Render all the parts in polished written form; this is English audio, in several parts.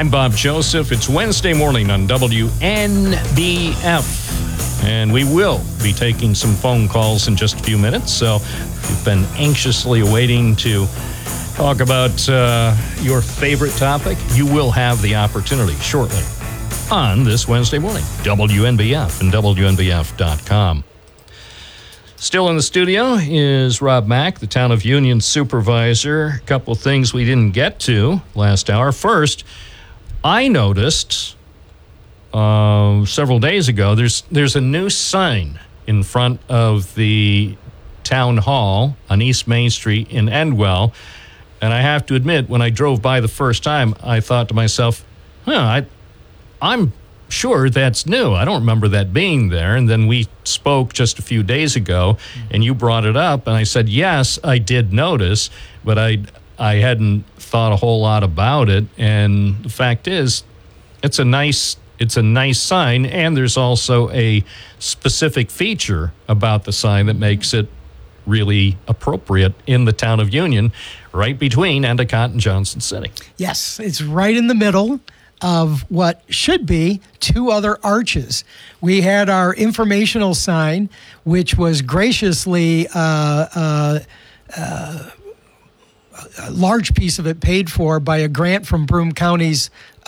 I'm Bob Joseph. It's Wednesday morning on WNBF, and we will be taking some phone calls in just a few minutes. So if you've been anxiously waiting to talk about your favorite topic, you will have the opportunity shortly on this Wednesday morning. WNBF and WNBF.com. Still in the studio is Rob Mack, the Town of Union supervisor. A couple things we didn't get to last hour. First, I noticed several days ago there's a new sign in front of the town hall on East Main Street in Endwell. And I have to admit, when I drove by the first time, I thought to myself, I'm sure that's new. I don't remember that being there. And then we spoke just a few days ago, and you brought it up, and I said, yes, I did notice, but I hadn't thought a whole lot about it. And the fact is, it's a nice sign, and there's also a specific feature about the sign that makes it really appropriate in the town of Union, right between Endicott and Johnson City. Yes, it's right in the middle of what should be two other arches. We had our informational sign, which was graciously a large piece of it paid for by a grant from Broome County's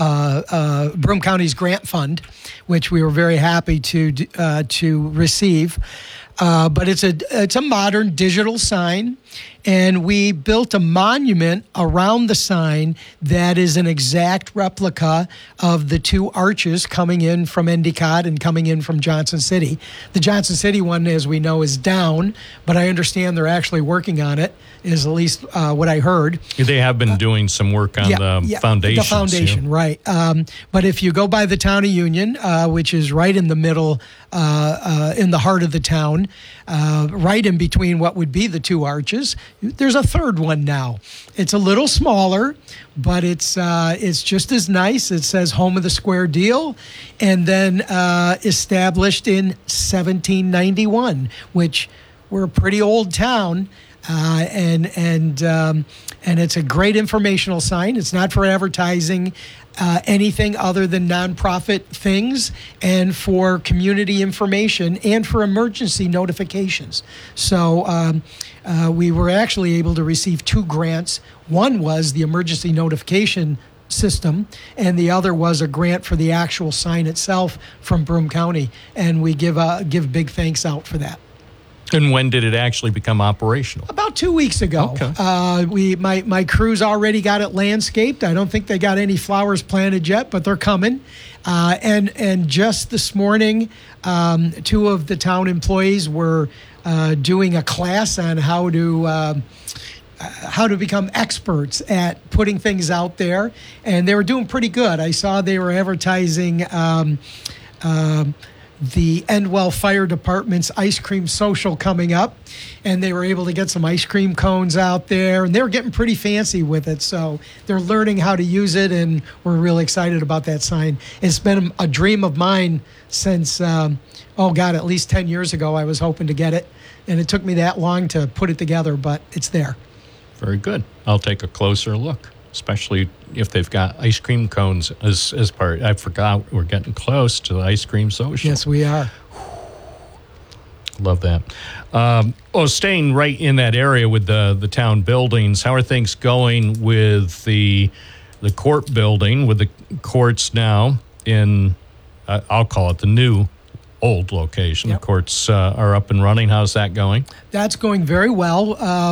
grant fund, which we were very happy to receive. But it's a modern digital sign, and we built a monument around the sign that is an exact replica of the two arches coming in from Endicott and coming in from Johnson City. The Johnson City one, as we know, is down, but I understand they're actually working on it, is at least what I heard. They have been doing some work on the foundation. The foundation, right. But if you go by the town of Union, which is right in the middle, in the heart of the town, right in between what would be the two arches, there's a third one now. It's a little smaller, but it's just as nice. It says Home of the Square Deal, and then established in 1791, which we're a pretty old town. And it's a great informational sign. It's not for advertising anything other than nonprofit things, and for community information and for emergency notifications. So we were actually able to receive two grants. One was the emergency notification system, and the other was a grant for the actual sign itself from Broome County. And we give big thanks out for that. And when did it actually become operational? About 2 weeks ago. Okay. My crew's already got it landscaped. I don't think they got any flowers planted yet, but they're coming. And just this morning, two of the town employees were doing a class on how to become experts at putting things out there, and they were doing pretty good. I saw they were advertising the Endwell Fire Department's ice cream social coming up, and they were able to get some ice cream cones out there, and they were getting pretty fancy with it. So they're learning how to use it, and we're really excited about that sign. It's been a dream of mine since, at least 10 years ago. I was hoping to get it, and it took me that long to put it together, but it's there. Very good. I'll take a closer look, especially if they've got ice cream cones as part. I forgot we're getting close to the ice cream social. Yes, we are. Love that. Staying right in that area with the town buildings, how are things going with the court building, with the courts now in, I'll call it the new old location? Yep. The courts are up and running. How's that going? That's going very well.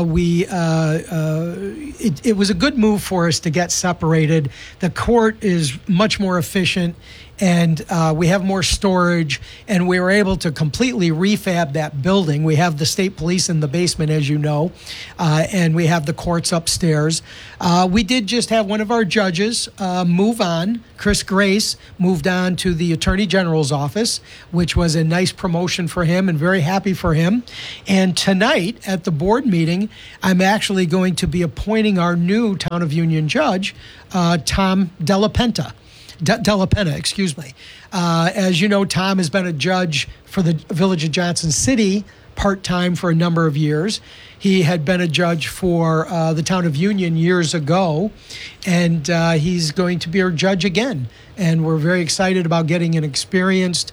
It was a good move for us to get separated. The court is much more efficient, and we have more storage, and we were able to completely refab that building. We have the state police in the basement, as you know, and we have the courts upstairs. We did just have one of our judges move on. Chris Grace moved on to the Attorney General's office, which was a nice promotion for him, and very happy for him. And tonight at the board meeting, I'm actually going to be appointing our new Town of Union judge, Tom Della Penna. As you know, Tom has been a judge for the Village of Johnson City part-time for a number of years. He had been a judge for the town of Union years ago, and he's going to be our judge again. And we're very excited about getting an experienced,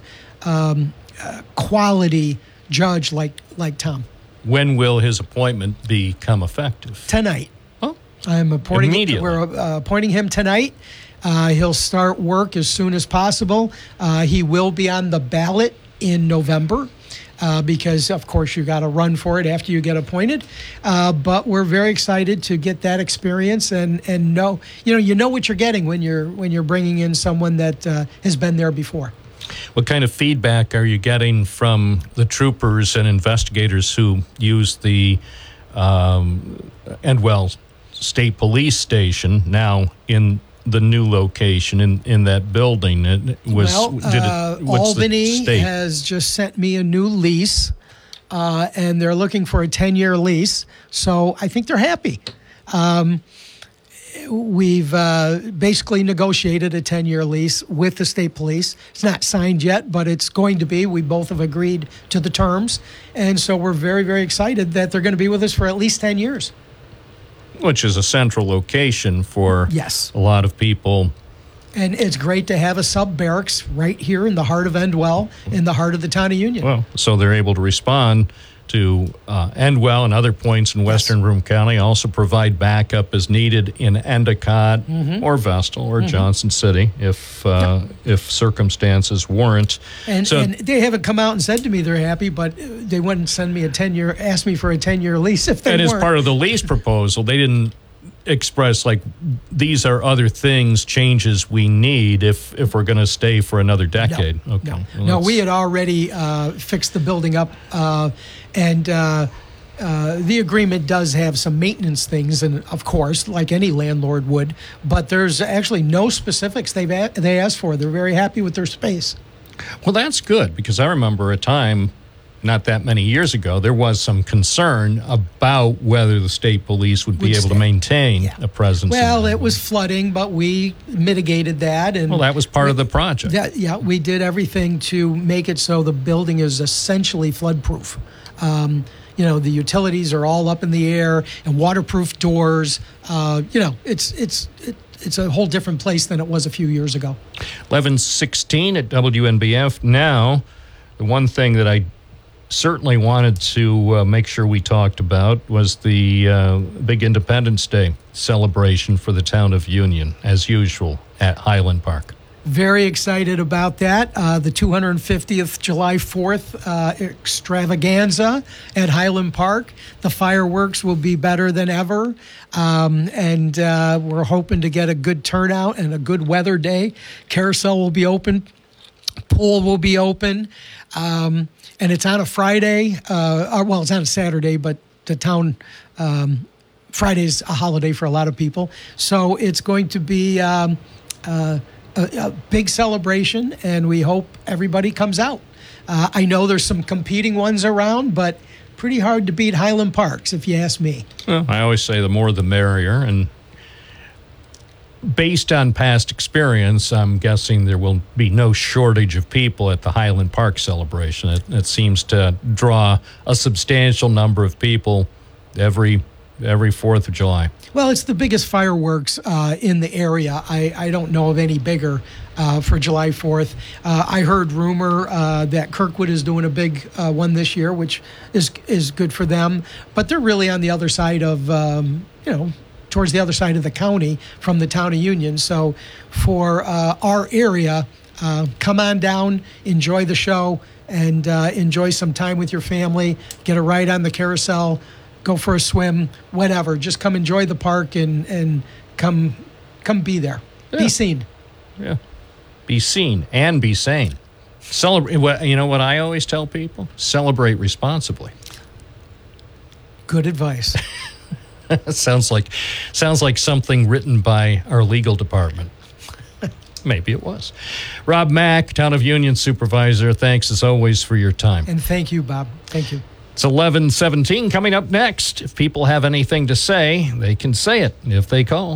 quality judge like Tom. When will his appointment become effective? Tonight. Oh, I'm appointing. immediately. We're appointing him tonight. He'll start work as soon as possible. He will be on the ballot in November. Because, of course, you got to run for it after you get appointed. But we're very excited to get that experience and know, you know what you're getting when you're bringing in someone that has been there before. What kind of feedback are you getting from the troopers and investigators who use the Endwell State Police Station now in the new location in that building? What's Albany the state? has just sent me a new lease, and they're looking for a 10-year lease. So I think they're happy. We've basically negotiated a 10-year lease with the state police. It's not signed yet, but it's going to be. We both have agreed to the terms. And so we're very, very excited that they're going to be with us for at least 10 years. Which is a central location for Yes. a lot of people. And it's great to have a sub-barracks right here in the heart of Endwell, in the heart of the town of Union. Well, so they're able to respond to Endwell and other points in western Broome County, also provide backup as needed in Endicott or Vestal or Johnson City if circumstances warrant. And they haven't come out and said to me they're happy, but they wouldn't send me ask me for a 10-year lease if they and weren't. as part of the lease proposal, they didn't express like these are other things, changes we need if we're going to stay for another decade. No, okay. no. Well, No, we had already fixed the building up, and the agreement does have some maintenance things, and of course, like any landlord would, but there's actually no specifics they asked for. They're very happy with their space. Well, that's good, because I remember a time not that many years ago, there was some concern about whether the state police would be able to maintain a presence. Well, it was flooding, but we mitigated that. And well, that was part of the project. We did everything to make it so the building is essentially flood-proof. The utilities are all up in the air and waterproof doors. It's a whole different place than it was a few years ago. 11:16 at WNBF. Now, the one thing that I certainly wanted to make sure we talked about was the big Independence Day celebration for the town of Union, as usual, at Highland Park. Very excited about that. The 250th July 4th extravaganza at Highland Park. The fireworks will be better than ever. And we're hoping to get a good turnout and a good weather day. Carousel will be open. Pool will be open. And it's on a Friday. It's on a Saturday, but the town, Friday's a holiday for a lot of people. So it's going to be a big celebration, and we hope everybody comes out. I know there's some competing ones around, but pretty hard to beat Highland Parks, if you ask me. Well, I always say the more the merrier, and based on past experience, I'm guessing there will be no shortage of people at the Highland Park celebration. It seems to draw a substantial number of people every 4th of July. Well, it's the biggest fireworks in the area. I don't know of any bigger for July 4th. I heard rumor that Kirkwood is doing a big one this year, which is good for them. But they're really on the other side of, towards the other side of the county from the town of Union. So for our area, come on down, enjoy the show, and enjoy some time with your family. Get a ride on the carousel. Go for a swim, whatever. Just come enjoy the park and come be there. Yeah. Be seen. Yeah. Be seen and be sane. Celebrate. You know what I always tell people? Celebrate responsibly. Good advice. Sounds like something written by our legal department. Maybe it was. Rob Mack, Town of Union Supervisor, thanks as always for your time. And thank you, Bob. Thank you. It's 11:17 coming up next. If people have anything to say, they can say it if they call.